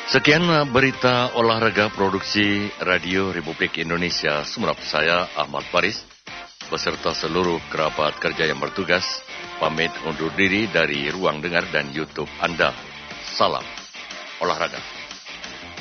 Sekian berita olahraga produksi Radio Republik Indonesia Sumeneb. Saya Ahmad Faris beserta seluruh kerabat kerja yang bertugas pamit undur diri dari ruang dengar dan YouTube Anda. Salam olahraga.